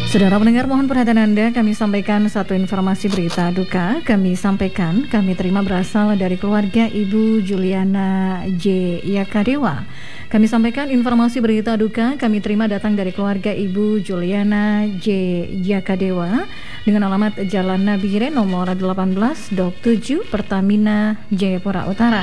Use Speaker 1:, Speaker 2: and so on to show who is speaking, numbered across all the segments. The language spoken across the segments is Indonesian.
Speaker 1: Saudara pendengar, mohon perhatian Anda. Kami sampaikan satu informasi berita duka. Kami terima berasal dari keluarga Ibu Juliana J. Yakadewa. Kami sampaikan informasi berita duka kami terima datang dari keluarga Ibu Juliana J. Yakadewa dengan alamat Jalan Nabire nomor 18 Dok 7 Pertamina Jayapura Utara.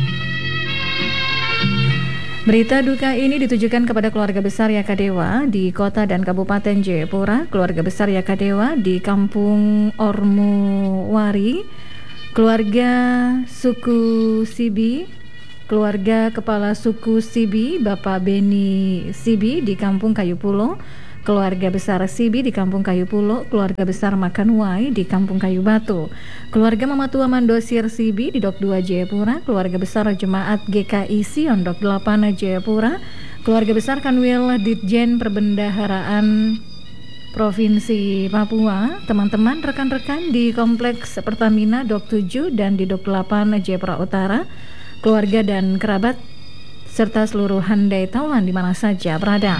Speaker 1: Berita duka ini ditujukan kepada keluarga besar Yakadewa di kota dan kabupaten Jayapura, keluarga besar Yakadewa di kampung Ormuwari, keluarga suku Sibi, keluarga kepala suku Sibi, Bapak Beni Sibi di kampung Kayu Pulo, keluarga besar Sibi di Kampung Kayu Pulo, keluarga besar Makanwai di Kampung Kayu Batu, keluarga Mama Tua Mandosir Sibi di Dok 2 Jayapura, keluarga besar Jemaat GKI Sion Dok 8 Jayapura, keluarga besar Kanwil Ditjen Perbendaharaan Provinsi Papua, teman-teman rekan-rekan di Kompleks Pertamina Dok 7 dan di Dok 8 Jayapura Utara, keluarga dan kerabat serta seluruh handai tauan di mana saja berada.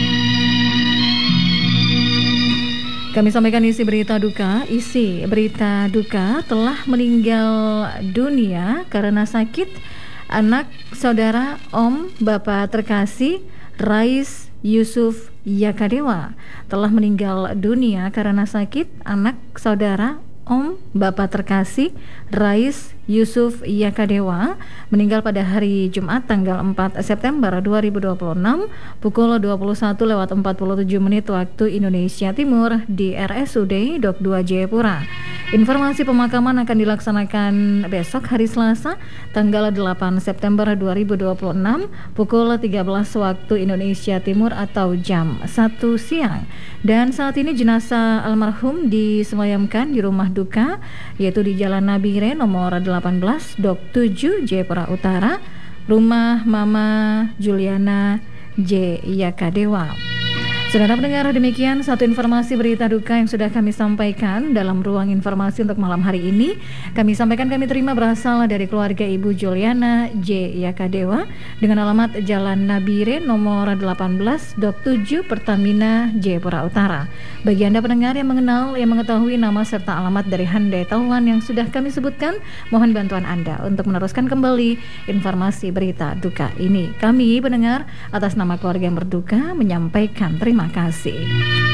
Speaker 1: Kami sampaikan isi berita duka. Isi berita duka telah meninggal dunia karena sakit anak saudara Om Bapak terkasih Rais Yusuf Yakadewa. Telah meninggal dunia karena sakit anak saudara Om Bapak terkasih Rais Yusuf Yakadewa meninggal pada hari Jumat tanggal 4 September 2026 pukul 21:47 waktu Indonesia Timur di RSUD Dok 2 Jayapura. Informasi pemakaman akan dilaksanakan besok hari Selasa tanggal 8 September 2026 pukul 13 waktu Indonesia Timur atau jam 1 siang. Dan saat ini jenazah almarhum disemayamkan di rumah duka yaitu di Jalan Nabire nomor 18 Dok 7 Jayapura Utara, rumah Mama Juliana J. Yakadewa. Saudara pendengar, demikian satu informasi berita duka yang sudah kami sampaikan dalam ruang informasi untuk malam hari ini. Kami sampaikan kami terima berasal dari keluarga Ibu Juliana J. Yakadewa dengan alamat Jalan Nabire nomor 18 Dok 7 Pertamina Jayapura Utara. Bagi Anda pendengar yang mengenal, yang mengetahui nama serta alamat dari handai tauan yang sudah kami sebutkan, mohon bantuan Anda untuk meneruskan kembali informasi berita duka ini. Kami pendengar atas nama keluarga yang berduka menyampaikan terima kasih.